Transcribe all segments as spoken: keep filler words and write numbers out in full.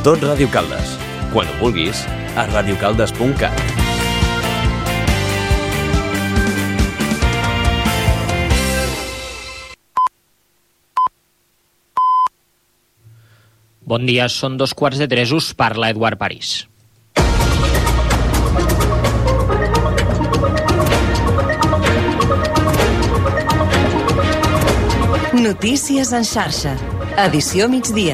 Tot Ràdio Caldes. Quan ho vulguis, a radiocaldes punt cat. Bon dia, són dos quarts de tres, us parla Eduard París. Notícies en xarxa, edició migdia.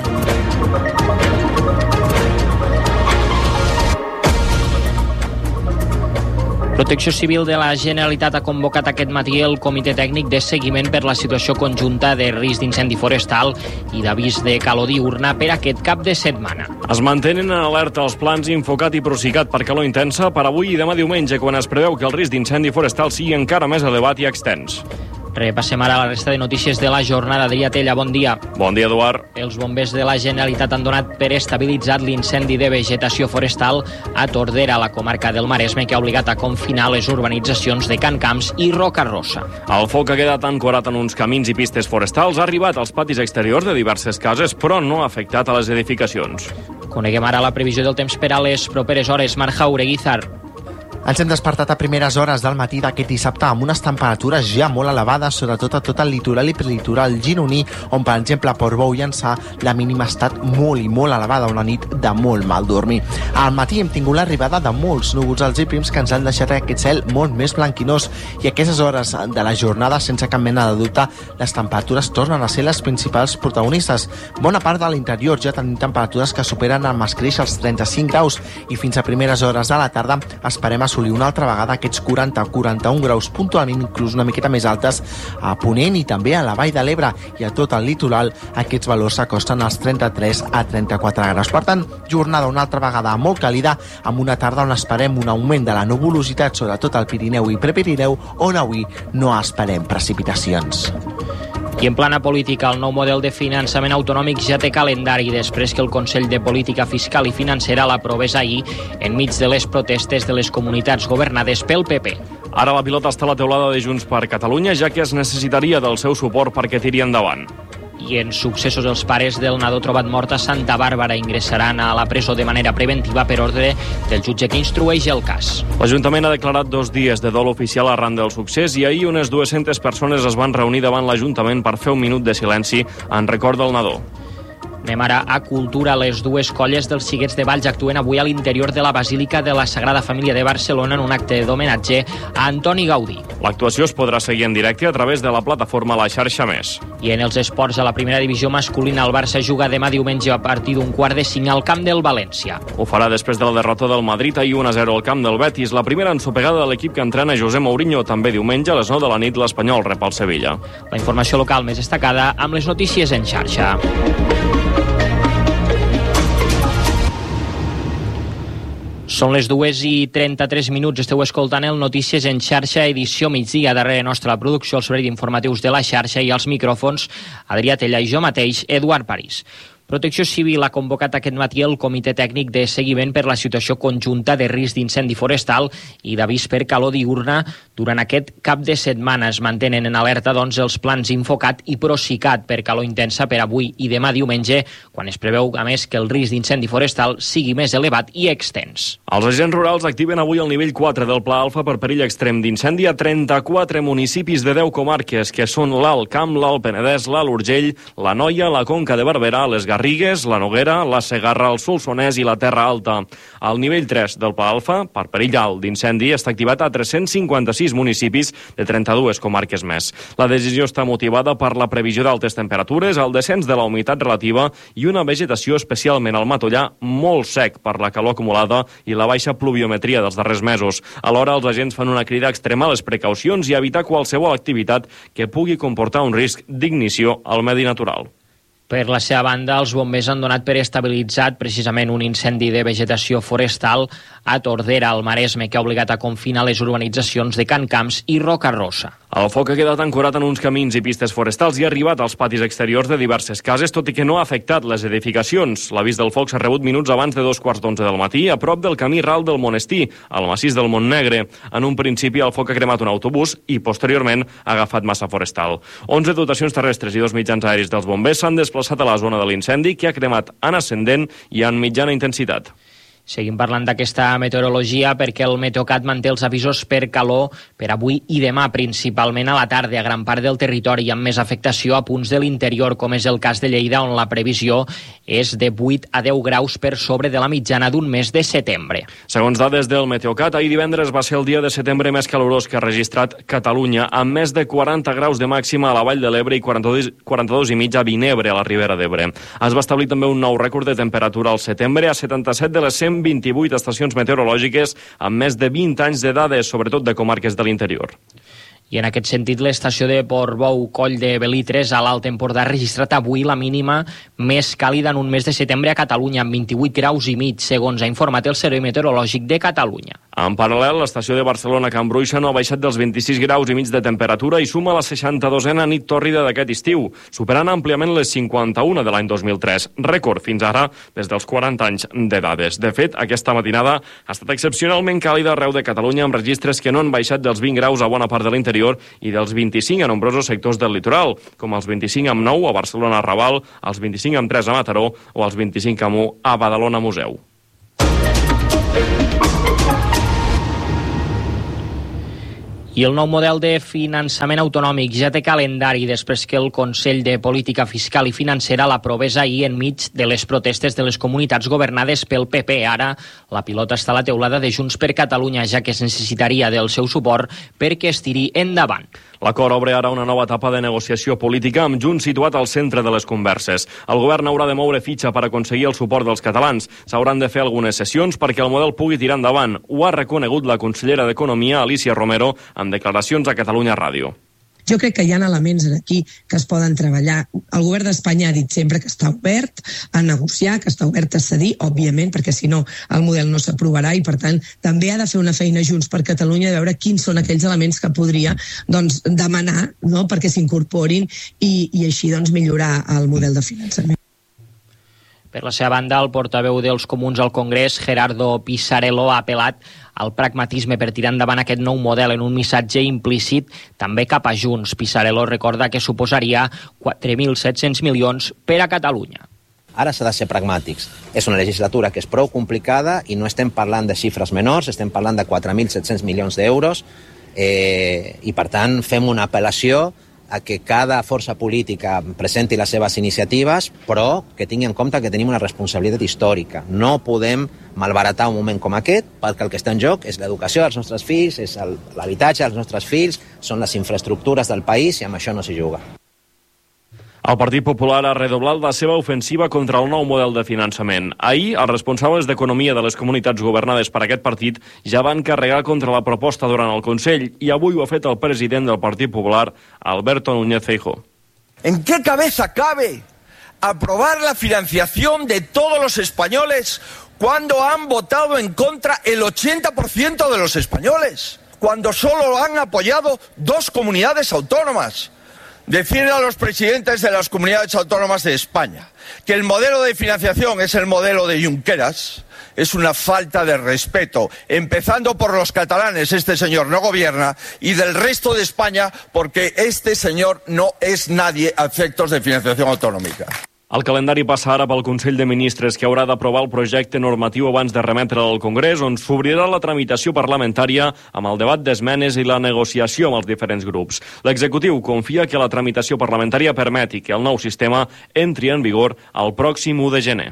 Protecció Civil de la Generalitat ha convocat aquest matí el Comitè Tècnic de Seguiment per la situació conjunta de risc d'incendi forestal i d'avís de calor diürna per aquest cap de setmana. Es mantenen en alerta els plans Infocat i Procicat per calor intensa per avui i demà diumenge, quan es preveu que el risc d'incendi forestal sigui encara més elevat i extens. Repassem ara la resta de notícies de la jornada. Adrià Tella, bon dia. Bon dia, Eduard. Els bombers de la Generalitat han donat per estabilitzat l'incendi de vegetació forestal a Tordera, a la comarca del Maresme, que ha obligat a confinar les urbanitzacions de Can Camps i Rocarosa. El foc ha quedat ancorat en uns camins i pistes forestals, ha arribat als patis exteriors de diverses cases, però no ha afectat a les edificacions. Coneguem ara la previsió del temps per a les properes hores. Marc Jaureguizar. Ens hem despertat a primeres hores del matí d'aquest dissabte amb unes temperatures ja molt elevades, sobretot a tot el litoral i prelitoral gironí, on, per exemple, a Portbou i Ençà, la mínima ha estat molt i molt elevada, una nit de molt mal dormir. Al matí hem tingut l'arribada de molts núvols alts i prims que ens han deixat aquest cel molt més blanquinós, i a aquestes hores de la jornada, sense cap mena de dubte, les temperatures tornen a ser les principals protagonistes. Bona part de l'interior ja tenim temperatures que superen amb escreix els trenta-cinc graus, i fins a primeres hores de la tarda esperem a assolir una altra vegada aquests quaranta a quaranta-un graus, puntualment inclús una miqueta més altes a Ponent i també a la Vall de l'Ebre, i a tot el litoral aquests valors s'acosten als trenta-tres a trenta-quatre graus. Per tant, jornada una altra vegada molt càlida, amb una tarda on esperem un augment de la nuvolositat, sobretot al Pirineu i Prepirineu, on avui no esperem precipitacions. I en plana política, el nou model de finançament autonòmic ja té calendari després que el Consell de Política Fiscal i Financera l'aprovés ahir enmig de les protestes de les comunitats governades pel P P. Ara la pilota està a la teulada de Junts per Catalunya, ja que es necessitaria del seu suport perquè tiri endavant. I en successos, els pares del nadó trobat mort a Santa Bàrbara ingressaran a la presó de manera preventiva per ordre del jutge que instrueix el cas. L'Ajuntament ha declarat dos dies de dol oficial arran del succés i ahir unes dues-centes persones es van reunir davant l'Ajuntament per fer un minut de silenci en record del nadó. Anem ara a Cultura. Les dues colles dels Xiquets de Valls actuen avui a l'interior de la Basílica de la Sagrada Família de Barcelona en un acte d'homenatge a Antoni Gaudí. L'actuació es podrà seguir en directe a través de la plataforma La Xarxa Més. I en els esports, a la primera divisió masculina, el Barça juga demà diumenge a partir d'un quart de cinc al camp del València. Ho farà després de la derrota del Madrid ahir un a zero al camp del Betis, la primera ensopegada de l'equip que entrena José Mourinho. També diumenge a les nou de la nit l'Espanyol rep el Sevilla. La informació local més destacada amb les notícies en xarxa. Són les dues i trenta-tres minuts. Esteu escoltant el Notícies en xarxa, edició migdia. Darrere nostra la producció, el servei d'informatius de la xarxa, i als micròfons Adrià Tella i jo mateix, Eduard París. Protecció Civil ha convocat aquest matí el Comitè Tècnic de Seguiment per la situació conjunta de risc d'incendi forestal i d'avís per calor diürna durant aquest cap de setmana. Es mantenen en alerta, doncs, els plans Infocat i Procicat per calor intensa per avui i demà diumenge, quan es preveu, a més, que el risc d'incendi forestal sigui més elevat i extens. Els agents rurals activen avui el nivell quatre del Pla Alfa per perill extrem d'incendi a trenta-quatre municipis de deu comarques, que són l'Alt Camp, l'Alt Penedès, l'Alt Urgell, l'Anoia, la Conca de Barberà, les Garrigues, la Noguera, la Segarra, el Solsonès i la Terra Alta. El nivell tres del Pla Alfa, per perill alt d'incendi, està activat a tres-cents cinquanta-sis municipis de trenta-dues comarques més. La decisió està motivada per la previsió d'altes temperatures, el descens de la humitat relativa i una vegetació, especialment al matollà, molt sec per la calor acumulada i la baixa pluviometria dels darrers mesos. Alhora, els agents fan una crida a extremar les precaucions i a evitar qualsevol activitat que pugui comportar un risc d'ignició al medi natural. Per la seva banda, els bombers han donat per estabilitzat precisament un incendi de vegetació forestal a Tordera, al Maresme, que ha obligat a confinar les urbanitzacions de Can Camps i Rocarosa. El foc ha quedat ancorat en uns camins i pistes forestals i ha arribat als patis exteriors de diverses cases, tot i que no ha afectat les edificacions. L'avís del foc s'ha rebut minuts abans de dos quarts d'onze del matí, a prop del camí ral del Monestir, al massís del Montnegre. En un principi, el foc ha cremat un autobús i, posteriorment, ha agafat massa forestal. onze dotacions terrestres i dos mitjans aeris dels bombers s'han desplaçat a la zona de l'incendi, que ha cremat en ascendent i en mitjana intensitat. Seguim parlant d'aquesta meteorologia perquè el Meteocat manté els avisos per calor per avui i demà, principalment a la tarda, a gran part del territori, amb més afectació a punts de l'interior, com és el cas de Lleida, on la previsió és de vuit a deu graus per sobre de la mitjana d'un mes de setembre. Segons dades del Meteocat, ahir divendres va ser el dia de setembre més calorós que ha registrat Catalunya, amb més de quaranta graus de màxima a la Vall de l'Ebre i quaranta-dos i mig a Vinebre, a la Ribera d'Ebre. Es va establir també un nou rècord de temperatura al setembre a setanta-set de les cent vint-i-vuit estacions meteorològiques amb més de vint anys de dades, sobretot de comarques de l'interior. I en aquest sentit, l'estació de Portbou, Coll de Belitres, a l'Alt Empordà, ha registrat avui la mínima més càlida en un mes de setembre a Catalunya, amb vint-i-vuit graus i mig, segons ha informat el Servei Meteorològic de Catalunya. En paral·lel, l'estació de Barcelona, Can Bruixa, no ha baixat dels vint-i-sis graus i mig de temperatura i suma la seixanta-dosena nit tòrrida d'aquest estiu, superant àmpliament les cinquanta-una de l'any dos mil tres, rècord fins ara des dels quaranta anys de dades. De fet, aquesta matinada ha estat excepcionalment càlida arreu de Catalunya, amb registres que no han baixat dels vint graus a bona part de l'interior i dels vint-i-cinc a nombrosos sectors del litoral, com els vint-i-cinc amb nou a Barcelona Raval, els vint-i-cinc amb tres a Mataró o els vint-i-cinc amb u a Badalona Museu. I el nou model de finançament autonòmic ja té calendari després que el Consell de Política Fiscal i Financera l'aprovés ahir enmig de les protestes de les comunitats governades pel P P. Ara la pilota està a la teulada de Junts per Catalunya, ja que es necessitaria del seu suport perquè es tiri endavant. L'acord obre ara una nova etapa de negociació política amb Junts situat al centre de les converses. El govern haurà de moure fitxa per aconseguir el suport dels catalans. S'hauran de fer algunes sessions perquè el model pugui tirar endavant. Ho ha reconegut la consellera d'Economia, Alicia Romero, en declaracions a Catalunya Ràdio. Jo crec que hi ha elements aquí que es poden treballar. El govern d'Espanya ha dit sempre que està obert a negociar, que està obert a cedir, òbviament, perquè si no el model no s'aprovarà i, per tant, també ha de fer una feina Junts per Catalunya de veure quins són aquells elements que podria doncs, demanar, no?, perquè s'incorporin i, i així doncs, millorar el model de finançament. Per la seva banda, el portaveu dels Comuns al Congrés, Gerardo Pisarello, ha apel·lat al pragmatisme per tirar endavant aquest nou model en un missatge implícit també cap a Junts. Pisarello recorda que suposaria quatre mil set-cents milions per a Catalunya. Ara s'ha de ser pragmàtics. És una legislatura que és prou complicada i no estem parlant de xifres menors, estem parlant de quatre mil set-cents milions d'euros eh, i, per tant, fem una apel·lació a que cada força política presenti les seves iniciatives, però que tingui en compte que tenim una responsabilitat històrica. No podem malbaratar un moment com aquest, perquè el que està en joc és l'educació dels nostres fills, és l'habitatge dels nostres fills, són les infraestructures del país i amb això no s'hi juga. El Partit Popular ha redoblat la seva ofensiva contra el nou model de finançament. Ahir, els responsables d'Economia de les comunitats governades per aquest partit ja van carregar contra la proposta durant el Consell i avui ho ha fet el president del Partit Popular, Alberto Núñez Feijóo. ¿En qué cabeza cabe aprobar la financiación de todos los españoles cuando han votado en contra el ochenta por ciento de los españoles? Cuando solo lo han apoyado dos comunidades autónomas. Decirle a los presidentes de las comunidades autónomas de España que el modelo de financiación es el modelo de Junqueras es una falta de respeto, empezando por los catalanes, este señor no gobierna, y del resto de España, porque este señor no es nadie a efectos de financiación autonómica. El calendari passa ara pel Consell de Ministres, que haurà d'aprovar el projecte normatiu abans de remetre'l al Congrés, on s'obrirà la tramitació parlamentària amb el debat d'esmenes i la negociació amb els diferents grups. L'executiu confia que la tramitació parlamentària permeti que el nou sistema entri en vigor el pròxim u de gener.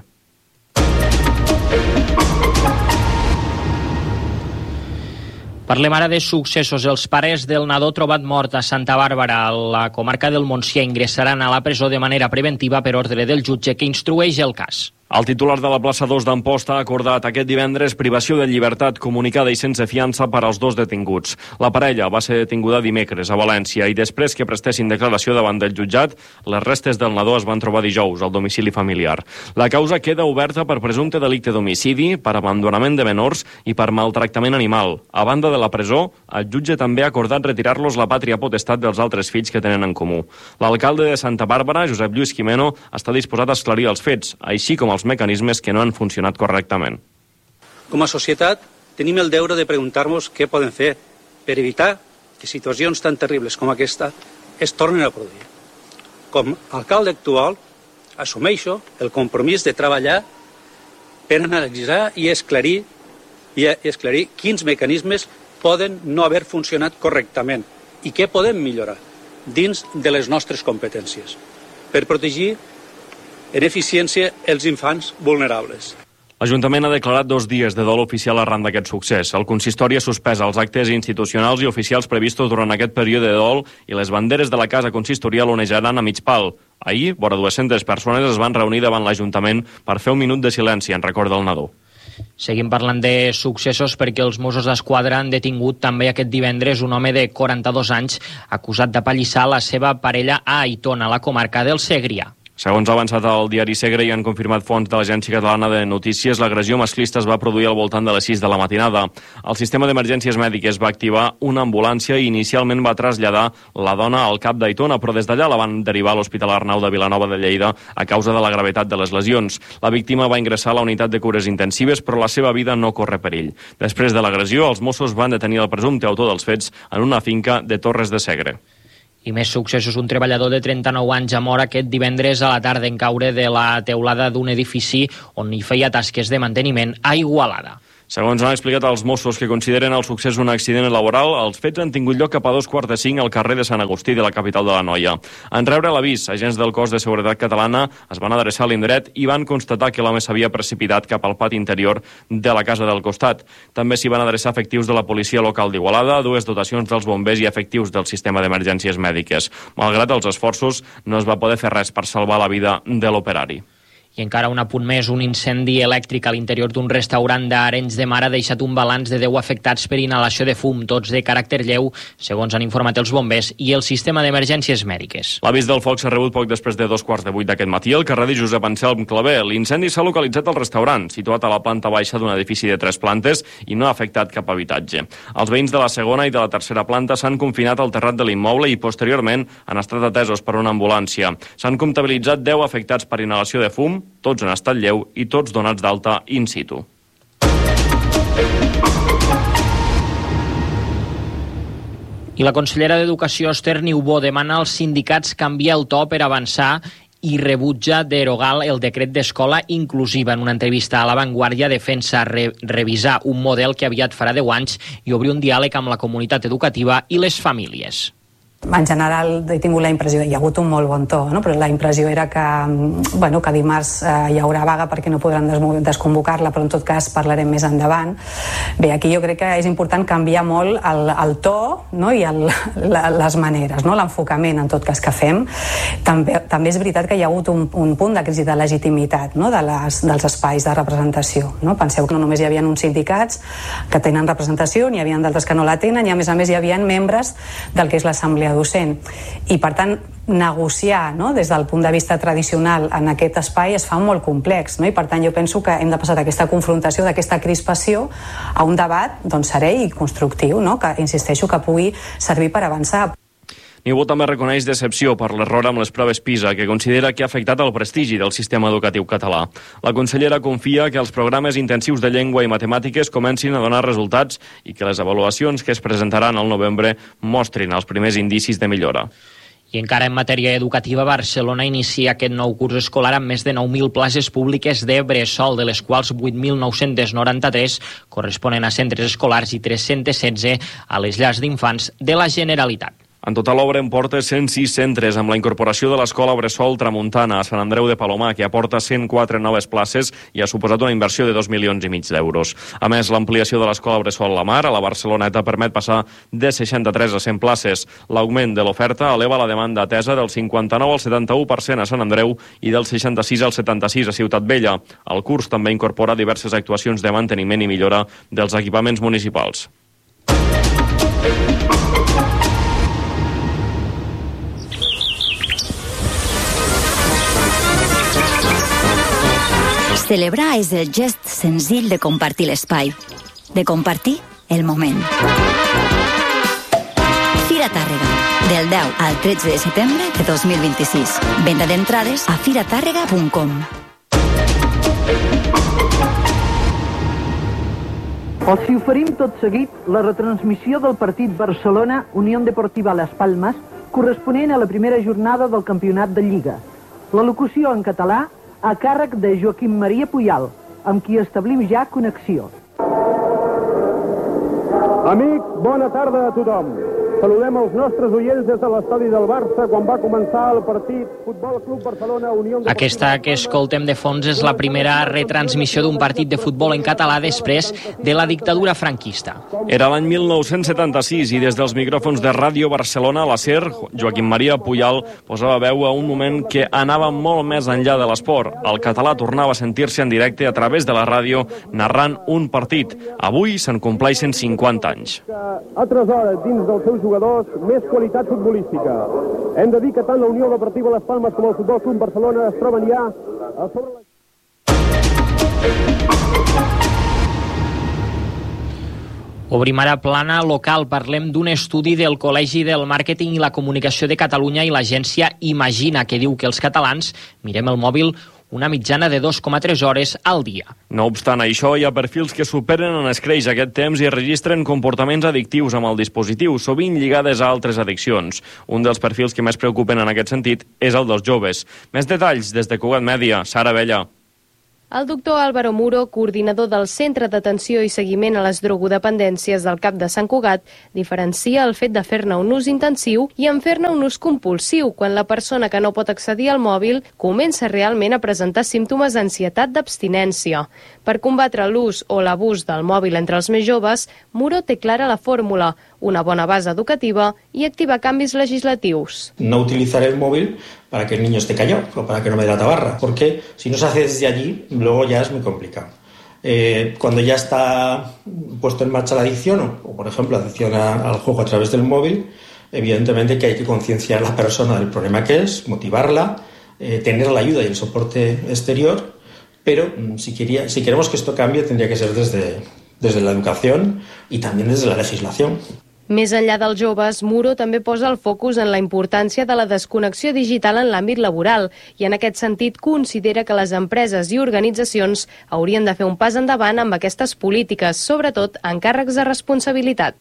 Parlem ara de successos. Els pares del nadó trobat mort a Santa Bàrbara, a la comarca del Montsià, ingressaran a la presó de manera preventiva per ordre del jutge que instrueix el cas. El titular de la plaça dos d'Amposta ha acordat aquest divendres privació de llibertat comunicada i sense fiança per als dos detinguts. La parella va ser detinguda dimecres a València i després que prestessin declaració davant del jutjat, les restes del nadó es van trobar dijous al domicili familiar. La causa queda oberta per presumpte delicte d'homicidi, per abandonament de menors i per maltractament animal. A banda de la presó, el jutge també ha acordat retirar-los la pàtria potestat dels altres fills que tenen en comú. L'alcalde de Santa Bàrbara, Josep Lluís Quimeno, està disposat a esclarir els fets, així com els mecanismes que no han funcionat correctament. Com a societat, tenim el deure de preguntar-nos què podem fer per evitar que situacions tan terribles com aquesta es tornin a produir. Com a alcalde actual, assumeixo el compromís de treballar per analitzar i esclarir, i esclarir quins mecanismes poden no haver funcionat correctament i què podem millorar dins de les nostres competències per protegir en eficiència els infants vulnerables. L'Ajuntament ha declarat dos dies de dol oficial arran d'aquest succés. El consistori ha suspès els actes institucionals i oficials previstos durant aquest període de dol i les banderes de la casa consistorial onejaran a mig pal. Ahir, vora dues-centes persones es van reunir davant l'Ajuntament per fer un minut de silenci en record del nadó. Seguim parlant de successos perquè els Mossos d'Esquadra han detingut també aquest divendres un home de quaranta-dos anys acusat d'apallissar la seva parella a Aitona, a la comarca del Segrià. Segons ha avançat el diari Segre i han confirmat fonts de l'Agència Catalana de Notícies, l'agressió masclista es va produir al voltant de les sis de la matinada. El sistema d'emergències mèdiques va activar una ambulància i inicialment va traslladar la dona al cap d'Aitona, però des d'allà la van derivar a l'Hospital Arnau de Vilanova de Lleida a causa de la gravetat de les lesions. La víctima va ingressar a la unitat de cures intensives, però la seva vida no corre perill. Després de l'agressió, els Mossos van detenir el presumpte autor dels fets en una finca de Torres de Segre. I més successos. Un treballador de trenta-nou anys ha mort aquest divendres a la tarda en caure de la teulada d'un edifici on hi feia tasques de manteniment a Igualada. Segons han explicat els Mossos, que consideren el succés un accident laboral, els fets han tingut lloc cap a dos quarts de cinc al carrer de Sant Agustí de la capital de l'Anoia. En rebre l'avís, agents del cos de seguretat catalana es van adreçar a l'indret i van constatar que l'home s'havia precipitat cap al pati interior de la casa del costat. També s'hi van adreçar efectius de la policia local d'Igualada, dues dotacions dels bombers i efectius del sistema d'emergències mèdiques. Malgrat els esforços, no es va poder fer res per salvar la vida de l'operari. I encara un apunt més, un incendi elèctric a l'interior d'un restaurant d'Arenys de Mar ha deixat un balanç de deu afectats per inhalació de fum, tots de caràcter lleu, segons han informat els bombers i el sistema d'emergències mèdiques. L'avís del foc s'ha rebut poc després de dos quarts de vuit d'aquest matí al carrer de Josep Anselm Clavé. L'incendi s'ha localitzat al restaurant, situat a la planta baixa d'un edifici de tres plantes i no ha afectat cap habitatge. Els veïns de la segona i de la tercera planta s'han confinat al terrat de l'immoble i posteriorment han estat atesos per una ambulància. S'han comptabilitzat deu afectats per inhalació de fum, tots en estat lleu i tots donats d'alta in situ. I la consellera d'Educació, Esther Niubó, demana als sindicats canviar el to per avançar i rebutja derogar el decret d'escola inclusiva. En una entrevista a La Vanguardia defensa re revisar un model que aviat farà deu anys i obrir un diàleg amb la comunitat educativa i les famílies. En general he tingut la impressió, hi ha hagut un molt bon to, no? Però la impressió era que, bueno, que dimarts eh, hi haurà vaga perquè no podran desconvocar-la, però en tot cas parlarem més endavant. Bé, aquí jo crec que és important canviar molt el, el to, no? I el, la, les maneres, no? L'enfocament en tot cas que fem. També, també és veritat que hi ha hagut un, un punt de crisi de legitimitat, no? de les, dels espais de representació. No? Penseu que no només hi havia uns sindicats que tenen representació, n'hi havia d'altres que no la tenen, i a més a més hi havia membres del que és l'assemblea docent. I per tant negociar, no? Des del punt de vista tradicional en aquest espai es fa molt complex, no? I per tant jo penso que hem de passar d'aquesta confrontació, d'aquesta crispació a un debat doncs, serè i constructiu, no? Que insisteixo que pugui servir per avançar. Niubó també reconeix decepció per l'error amb les proves PISA, que considera que ha afectat el prestigi del sistema educatiu català. La consellera confia que els programes intensius de llengua i matemàtiques comencin a donar resultats i que les avaluacions que es presentaran al novembre mostrin els primers indicis de millora. I encara en matèria educativa, Barcelona inicia aquest nou curs escolar amb més de nou mil places públiques de bressol, de les quals vuit mil nou-cents noranta-tres corresponen a centres escolars i tres-cents setze a les llars d'infants de la Generalitat. En total obren porta cent sis centres, amb la incorporació de l'Escola Bressol Tramuntana a Sant Andreu de Palomar, que aporta cent quatre noves places i ha suposat una inversió de dos milions i mig d'euros. A més, l'ampliació de l'Escola Bressol La Mar a la Barceloneta permet passar de seixanta-tres a cent places. L'augment de l'oferta eleva la demanda atesa del cinquanta-nou al setanta-u per cent a Sant Andreu i del seixanta-sis al setanta-sis a Ciutat Vella. El curs també incorpora diverses actuacions de manteniment i millora dels equipaments municipals. Celebrar és el gest senzill de compartir l'espai, de compartir el moment. Fira Tàrrega, del deu al tretze de setembre de dos mil vint-i-sis. Venda d'entrades a fira tàrrega punt com. Els hi oferim tot seguit la retransmissió del partit Barcelona-Unión Deportiva Las Palmas corresponent a la primera jornada del campionat de Lliga. La locució en català a càrrec de Joaquim Maria Puyal, amb qui establim ja connexió. Amics, bona tarda a tothom. Saludem els nostres oients des de l'estadi del Barça quan va començar el partit Futbol Club Barcelona Unió Deportiva. Aquesta que escoltem de fons és la primera retransmissió d'un partit de futbol en català després de la dictadura franquista. Era l'any mil nou-cents setanta-sis i des dels micròfons de Ràdio Barcelona a la SER, Joaquim Maria Puyal posava veu a un moment que anava molt més enllà de l'esport. El català tornava a sentir-se en directe a través de la ràdio narrant un partit. Avui se'n compleixen cinquanta anys. Atresora dins dels seus jugadors més qualitat futbolística. Hem de dir que tant la Unió Deportiva Las Palmas com el Futbol Club Barcelona es troben ja a sobre la... Obrim ara plana local. Parlem d'un estudi del Col·legi del Màrqueting i la Comunicació de Catalunya i l'agència Imagina, que diu que els catalans mirem el mòbil una mitjana de dos coma tres hores al dia. No obstant això, hi ha perfils que superen en escreix aquest temps i registren comportaments addictius amb el dispositiu, sovint lligades a altres addiccions. Un dels perfils que més preocupen en aquest sentit és el dels joves. Més detalls des de Cugat Mèdia, Sara Vella. El doctor Álvaro Muro, coordinador del Centre d'Atenció i Seguiment a les Drogodependències del CAP de Sant Cugat, diferencia el fet de fer-ne un ús intensiu i en fer-ne un ús compulsiu, quan la persona que no pot accedir al mòbil comença realment a presentar símptomes d'ansietat d'abstinència. Per combatre l'ús o l'abús del mòbil entre els més joves, Muro té clara la fórmula, una bona base educativa i activar canvis legislatius. No utilizar el móvil para que el niño esté callado o para que no me dé la tabarra, porque si no se hace desde allí, luego ya es muy complicado. Eh, cuando ya está puesto en marcha la adicción, o, o por ejemplo la adicción a, al juego a través del móvil, evidentemente que hay que concienciar a la persona del problema que es, motivarla, eh, tener la ayuda y el soporte exterior, pero si, quería, si queremos que esto cambie tendría que ser desde, desde la educación y también desde la legislación. Més enllà dels joves, Muro també posa el focus en la importància de la desconnexió digital en l'àmbit laboral i en aquest sentit considera que les empreses i organitzacions haurien de fer un pas endavant amb aquestes polítiques, sobretot en càrrecs de responsabilitat.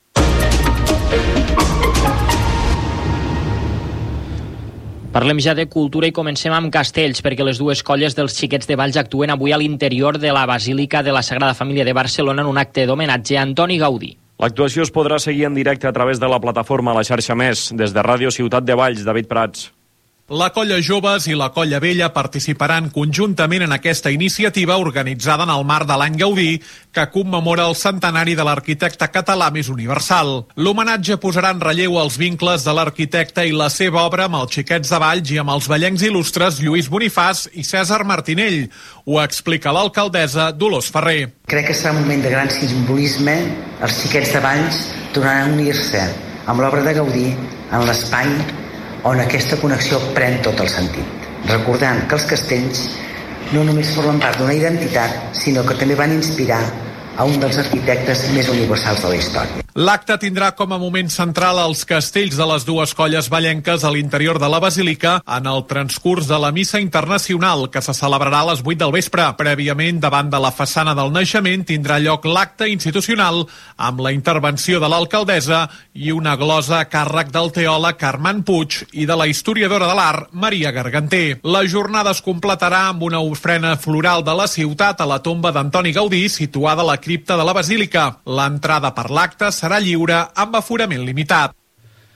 Parlem ja de cultura i comencem amb castells, perquè les dues colles dels Xiquets de Valls actuen avui a l'interior de la Basílica de la Sagrada Família de Barcelona en un acte d'homenatge a Antoni Gaudí. L'actuació es podrà seguir en directe a través de la plataforma a la xarxa Més. Des de Ràdio Ciutat de Valls, David Prats. La Colla Joves i la Colla Vella participaran conjuntament en aquesta iniciativa organitzada en el marc de l'Any Gaudí, que commemora el centenari de l'arquitecte català més universal. L'homenatge posarà en relleu els vincles de l'arquitecte i la seva obra amb els Xiquets de Valls i amb els vallencs il·lustres Lluís Bonifàs i Cèsar Martinell. Ho explica l'alcaldessa Dolors Ferrer. Crec que serà un moment de gran simbolisme. Els Xiquets de Valls tornaran a unir-se amb l'obra de Gaudí en l'espai on aquesta connexió pren tot el sentit. Recordant que els castells no només formen part d'una identitat, sinó que també van inspirar a un dels arquitectes més universals de la història. L'acte tindrà com a moment central els castells de les dues colles vallenques a l'interior de la Basílica en el transcurs de la Missa Internacional, que se celebrarà a les vuit del vespre. Prèviament, davant de la façana del naixement, tindrà lloc l'acte institucional amb la intervenció de l'alcaldessa i una glosa a càrrec del teòleg Armand Puig i de la historiadora de l'art Maria Garganter. La jornada es completarà amb una ofrena floral de la ciutat a la tomba d'Antoni Gaudí, situada a la cripta de la Basílica. L'entrada per l'acte serà lliure amb aforament limitat.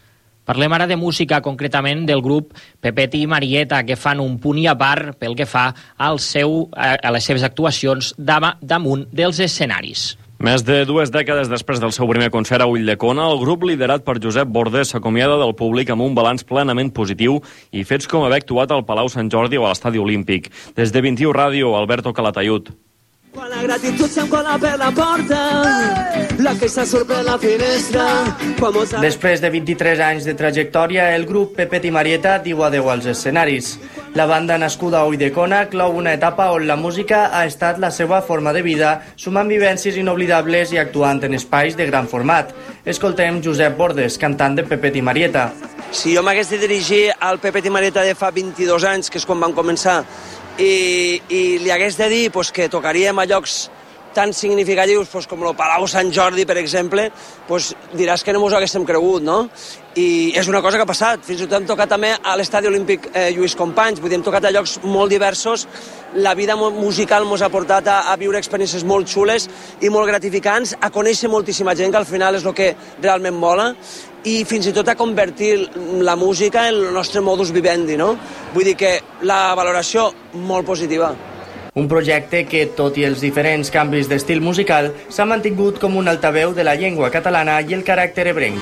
Parlem ara de música, concretament del grup Pepet i Marieta, que fan un punt i a part pel que fa al seu, a les seves actuacions damunt dels escenaris. Més de dues dècades després del seu primer concert a Ulldecona, el grup liderat per Josep Bordes s'acomiada del públic amb un balanç plenament positiu i fets com haver actuat al Palau Sant Jordi o a l'Estadi Olímpic. Des de vint-i-u Ràdio, Alberto Calatayud. Quan la gratitud se'm cola per la porta, la queixa surt per la finestra. Després de vint-i-tres anys de trajectòria, el grup Pepet i Marieta diu adeu als escenaris. La banda nascuda a Ulldecona clou una etapa on la música ha estat la seva forma de vida, sumant vivències inoblidables i actuant en espais de gran format. Escoltem Josep Bordes, cantant de Pepet i Marieta. Si jo m'hagués de dirigir al Pepet i Marieta de fa vint-i-dos anys, que és quan van començar, i, i li hagués de dir pues, que tocaríem a llocs tan significatius pues, com el Palau Sant Jordi, per exemple, pues, diràs que no mos ho haguéssim cregut, no? I és una cosa que ha passat. Fins i tot hem tocat també a l'Estadi Olímpic eh, Lluís Companys, vull dir, hem tocat a llocs molt diversos. La vida musical ens ha portat a, a viure experiències molt xules i molt gratificants, a conèixer moltíssima gent, que al final és el que realment mola, i fins i tot a convertir la música en el nostre modus vivendi, no? Vull dir que la valoració molt positiva. Un projecte que, tot i els diferents canvis d'estil musical, s'ha mantingut com un altaveu de la llengua catalana i el caràcter ebrenc.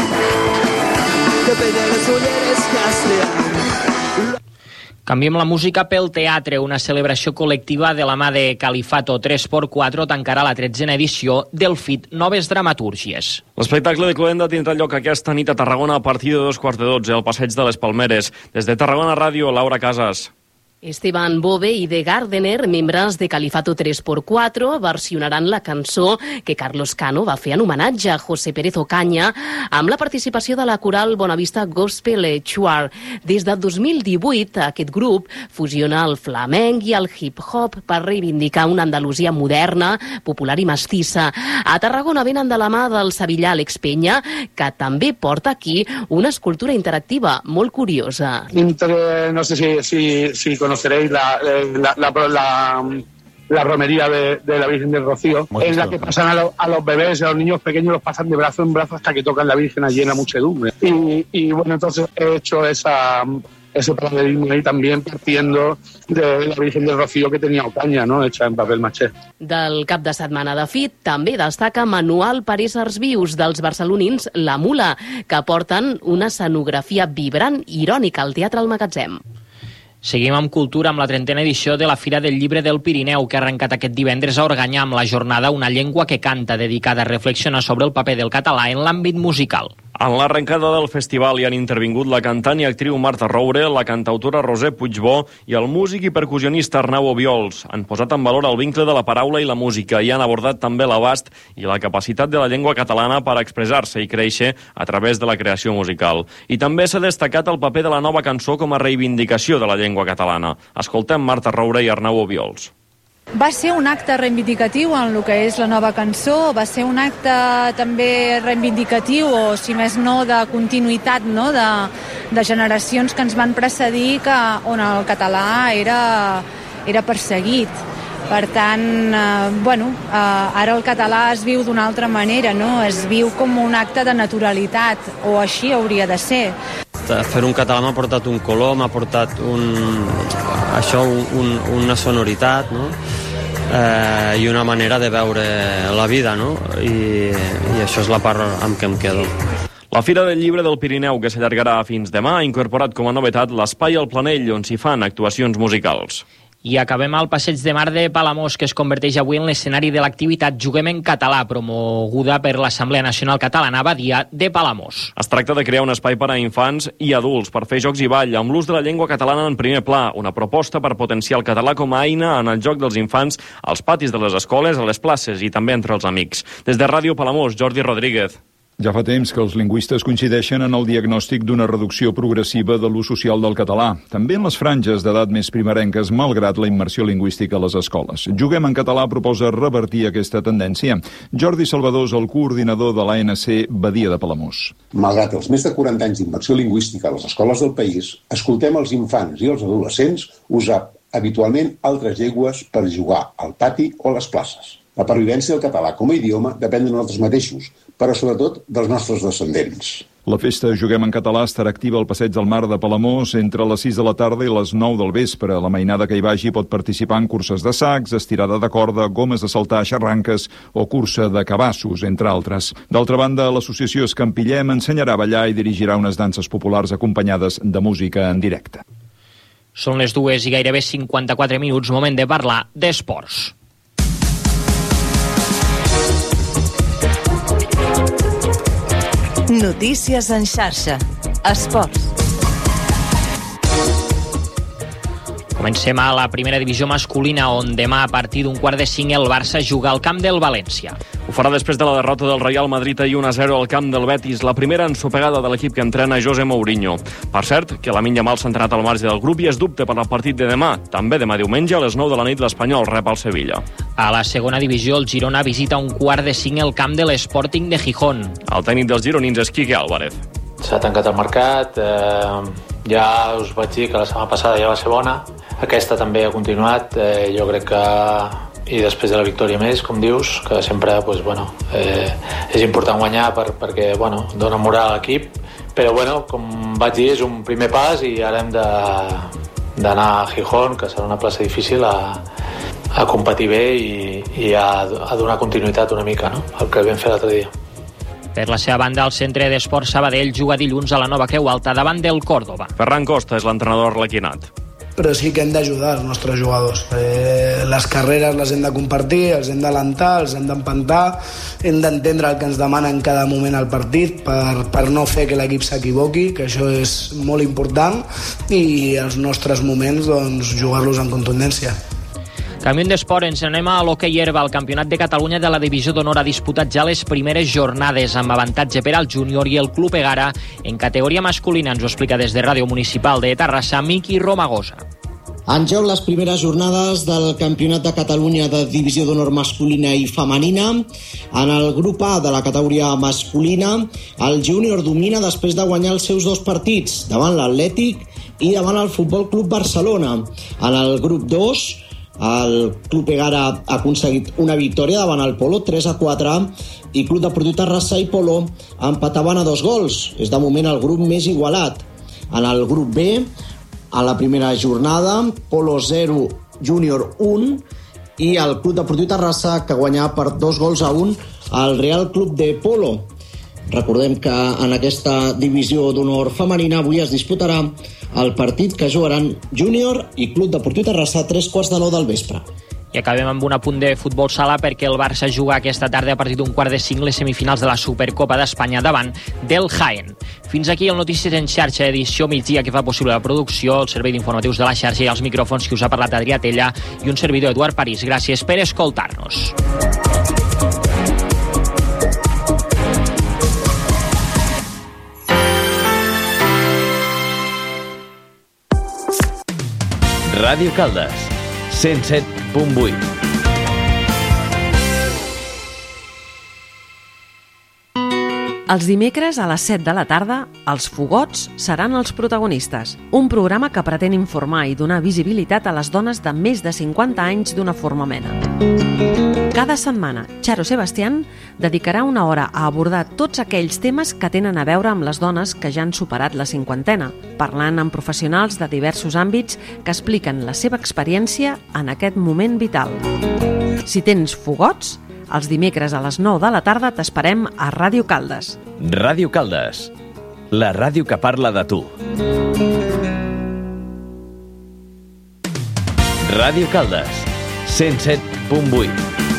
Canviem la música pel teatre. Una celebració col·lectiva de la mà de Califato tres per quatre tancarà la tretzena edició del F I T Noves Dramatúrgies. L'espectacle de Cloenda tindrà lloc aquesta nit a Tarragona a partir de dos quarts de dotze al Passeig de les Palmeres. Des de Tarragona Ràdio, Laura Casas. Esteban Bove i The Gardener, membres de Califato tres per quatre, versionaran la cançó que Carlos Cano va fer en homenatge a José Pérez Ocaña amb la participació de la coral Bonavista Gospel Choir. Des de dos mil divuit, aquest grup fusiona el flamenc i el hip-hop per reivindicar una Andalusia moderna, popular i mestissa. A Tarragona venen de la mà del sevillà Àlex Peña, que també porta aquí una escultura interactiva molt curiosa. Entre, no sé si, si, si conoceréis la, la, la, la, la romería de, de la Virgen del Rocío, en la que pasan a, lo, a los bebés, a los niños pequeños, los pasan de brazo en brazo hasta que tocan la Virgen allí en la muchedumbre. Y, y bueno, entonces he hecho esa, ese paralelismo ahí también partiendo de la Virgen del Rocío que tenía Ocaña, ¿no?, hecha en papel maché. Del cap de setmana de F I T també destaca Manual per éssers vius dels barcelonins La Mula, que porten una escenografia vibrant i irònica al Teatre al Magatzem. Seguim amb cultura amb la trentena edició de la Fira del Llibre del Pirineu, que ha arrencat aquest divendres a Organyà amb la jornada Una llengua que canta, dedicada a reflexionar sobre el paper del català en l'àmbit musical. En l'arrencada del festival hi han intervingut la cantant i actriu Marta Roure, la cantautora Roser Puigbó i el músic i percussionista Arnau Obiols. Han posat en valor el vincle de la paraula i la música i han abordat també l'abast i la capacitat de la llengua catalana per expressar-se i créixer a través de la creació musical. I també s'ha destacat el paper de la nova cançó com a reivindicació de la llengua catalana. Escoltem Marta Roure i Arnau Obiols. Va ser un acte reivindicatiu en el que és la nova cançó, va ser un acte també reivindicatiu, o si més no, de continuïtat, no?, de, de generacions que ens van precedir, que, on el català era, era perseguit. Per tant, eh, bueno, eh, ara el català es viu d'una altra manera, no? Es viu com un acte de naturalitat, o així hauria de ser. Fer un català m'ha portat un color, m'ha portat un, això, un, una sonoritat, no? Eh, i una manera de veure la vida, no? I, i això és la part amb què em quedo. La Fira del Llibre del Pirineu, que s'allargarà fins demà, ha incorporat com a novetat l'Espai al Planell, on s'hi fan actuacions musicals. I acabem al Passeig de Mar de Palamós, que es converteix avui en l'escenari de l'activitat Juguem en Català, promoguda per l'Assemblea Nacional Catalana Badia de Palamós. Es tracta de crear un espai per a infants i adults per fer jocs i ball, amb l'ús de la llengua catalana en primer pla, una proposta per potenciar el català com a eina en el joc dels infants als patis de les escoles, a les places i també entre els amics. Des de Ràdio Palamós, Jordi Rodríguez. Ja fa temps que els lingüistes coincideixen en el diagnòstic d'una reducció progressiva de l'ús social del català, també en les franges d'edat més primerenques, malgrat la immersió lingüística a les escoles. Juguem en Català proposa revertir aquesta tendència. Jordi Salvador és el coordinador de l'A N C Badia de Palamós. Malgrat els més de quaranta anys d'immersió lingüística a les escoles del país, escoltem els infants i els adolescents usar habitualment altres llengües per jugar al pati o a les places. La pervivència del català com a idioma depèn de nosaltres mateixos, però sobretot dels nostres descendents. La festa Juguem en Català estarà activa al Passeig del Mar de Palamós entre les sis de la tarda i les nou del vespre. La mainada que hi vagi pot participar en curses de sacs, estirada de corda, gomes de saltar, xarranques o cursa de cabassos, entre altres. D'altra banda, l'associació Escampillem ensenyarà a ballar i dirigirà unes danses populars acompanyades de música en directe. Són les dues i gairebé cinquanta-quatre minuts, moment de parlar d'esports. Notícies en xarxa. Esports. Comencem a la primera divisió masculina, on demà a partir d'un quart de cinc el Barça juga al camp del València. Ho farà després de la derrota del Real Madrid ahir un a zero al camp del Betis, la primera ensopegada de l'equip que entrena José Mourinho. Per cert, que Lamine Yamal s'ha entrenat al marge del grup i es dubte per al partit de demà. També demà diumenge a les nou de la nit l'Espanyol rep al Sevilla. A la segona divisió, el Girona visita un quart de cinc el camp de l'Sporting de Gijón. El tècnic dels gironins és Quique Álvarez. S'ha tancat el mercat, eh, ja us vaig dir que la setmana passada ja va ser bona, aquesta també ha continuat, eh, jo crec que i després de la victòria més, com dius, que sempre pues, bueno, eh, és important guanyar per, perquè bueno, dona moral a l'equip, però bueno, com vaig dir, és un primer pas i ara hem d'anar a Gijón, que serà una plaça difícil, a, a competir bé i, i a, a donar continuïtat una mica, no? El que vam fer l'altre dia. Per la seva banda, el Centre d'Esports Sabadell juga dilluns a la Nova Creu Alta davant del Córdoba. Ferran Costa és l'entrenador arlequinat. Però sí que hem d'ajudar els nostres jugadors. Eh, les carreres les hem de compartir, els hem d'alentar, els hem d'empantar, hem d'entendre el que ens demana en cada moment al partit per, per no fer que l'equip s'equivoqui, que això és molt important, i els nostres moments doncs, jugar-los amb contundència. Canviant d'esport, ens anem a l'hoquei herba. El Campionat de Catalunya de la Divisió d'Honor ha disputat ja les primeres jornades amb avantatge per al júnior i el Club Egara en categoria masculina. Ens ho explica des de Ràdio Municipal de Terrassa, Miqui Romagosa. Engeu les primeres jornades del Campionat de Catalunya de Divisió d'Honor masculina i femenina. En el grup A de la categoria masculina, el júnior domina després de guanyar els seus dos partits, davant l'Atlètic i davant el Futbol Club Barcelona. En el grup dos, el Club Egara ha aconseguit una victòria davant el Polo, tres a quatre, i Club Deportiu Terrassa i Polo empataven a dos gols. És de moment el grup més igualat. En el grup B, a la primera jornada, Polo zero, Júnior un, i el Club Deportiu Terrassa, que guanyà per dos gols a un al Real Club de Polo. Recordem que en aquesta divisió d'honor femenina avui es disputarà el partit que jugaran Júnior i Club Deportiu Terrassa a tres quarts de nou del vespre. I acabem amb un apunt de futbol sala perquè el Barça juga aquesta tarda a partir d'un quart de cinc les semifinals de la Supercopa d'Espanya davant del Jaén. Fins aquí el Notícies en xarxa, edició migdia, que fa possible la producció, el servei d'informatius de la xarxa i els micròfons que us ha parlat Adrià Tella i un servidor Eduard París. Gràcies per escoltar-nos. Ràdio Caldes, cent set punt vuit. Els dimecres a les set de la tarda, els Fogots seran els protagonistes. Un programa que pretén informar i donar visibilitat a les dones de més de cinquanta anys d'una forma mena. Cada setmana, Charo Sebastián dedicarà una hora a abordar tots aquells temes que tenen a veure amb les dones que ja han superat la cinquantena, parlant amb professionals de diversos àmbits que expliquen la seva experiència en aquest moment vital. Si tens Fogots, els dimecres a les nou de la tarda t'esperem a Ràdio Caldes. Ràdio Caldes, la ràdio que parla de tu. Ràdio Caldes, cent set punt vuit.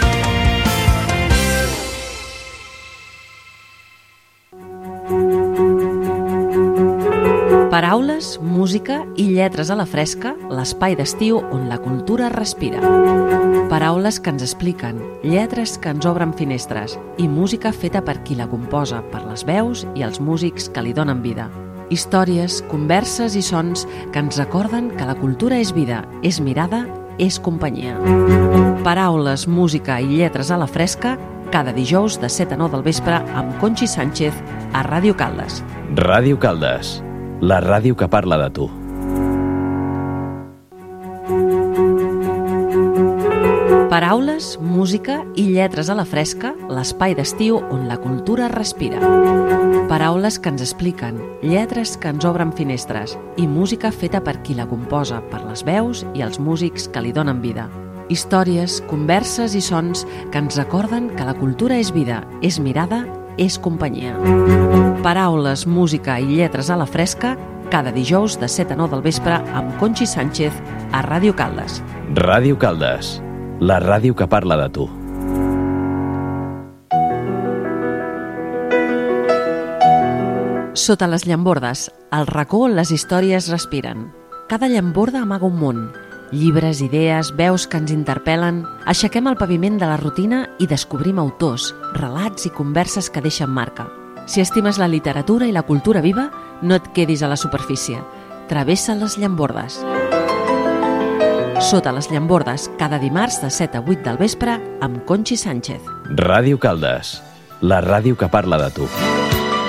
Paraules, música i lletres a la fresca, l'espai d'estiu on la cultura respira. Paraules que ens expliquen, lletres que ens obren finestres i música feta per qui la composa, per les veus i els músics que li donen vida. Històries, converses i sons que ens recorden que la cultura és vida, és mirada, és companyia. Paraules, música i lletres a la fresca, cada dijous de set a nou del vespre amb Conxi Sánchez a Ràdio Caldes. Ràdio Caldes, la ràdio que parla de tu. Paraules, música i lletres a la fresca, l'espai d'estiu on la cultura respira. Paraules que ens expliquen, lletres que ens obren finestres i música feta per qui la composa, per les veus i els músics que li donen vida. Històries, converses i sons que ens recorden que la cultura és vida, és mirada, és companyia. Paraules, música i lletres a la fresca, cada dijous de set a nou del vespre amb Conxi Sánchez a Ràdio Caldes. Ràdio Caldes, la ràdio que parla de tu. Sota les llambordes, el racó on les històries respiren. Cada llamborda amaga un món. Llibres, idees, veus que ens interpel·len. Aixequem el paviment de la rutina i descobrim autors, relats i converses que deixen marca. Si estimes la literatura i la cultura viva, no et quedis a la superfície. Travessa les llambordes. Sota les llambordes, cada dimarts de set a vuit del vespre amb Conxi Sánchez. Ràdio Caldes, la ràdio que parla de tu.